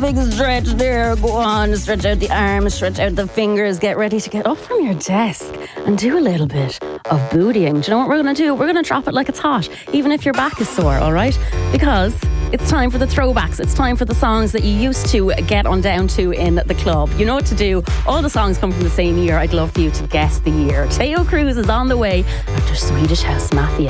big stretch there. Go on, stretch out the arms, stretch out the fingers. Get ready to get up from your desk and do a little bit of bootying. Do you know what we're going to do? We're going to drop it like it's hot, even if your back is sore, all right? Because it's time for the throwbacks. It's time for the songs that you used to get on down to in the club. You know what to do. All the songs come from the same year. I'd love for you to guess the year. Teo Cruz is on the way after Swedish House Mafia.